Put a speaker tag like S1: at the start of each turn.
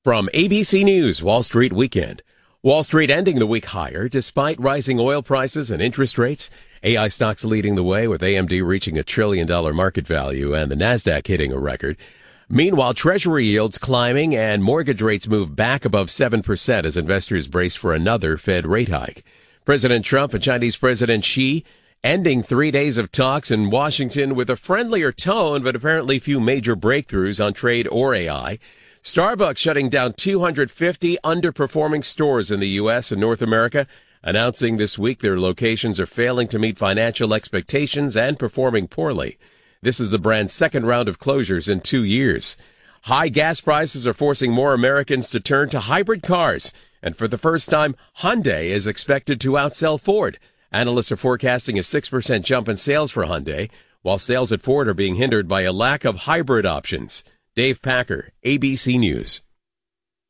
S1: From ABC News, Wall Street Weekend. Wall Street ending the week higher despite rising oil prices and interest rates. AI stocks leading the way with AMD reaching $1 trillion market value and the Nasdaq hitting a record. Meanwhile, Treasury yields climbing and mortgage rates move back above 7% as investors brace for another Fed rate hike. President Trump and Chinese President Xi ending 3 days of talks in Washington with a friendlier tone, but apparently few major breakthroughs on trade or AI. Starbucks shutting down 250 underperforming stores in the U.S. and North America, announcing this week their locations are failing to meet financial expectations and performing poorly. This is the brand's second round of closures in 2 years. High gas prices are forcing more Americans to turn to hybrid cars. And for the first time, Hyundai is expected to outsell Ford. Analysts are forecasting a 6% jump in sales for Hyundai, while sales at Ford are being hindered by a lack of hybrid options. Dave Packer, ABC News.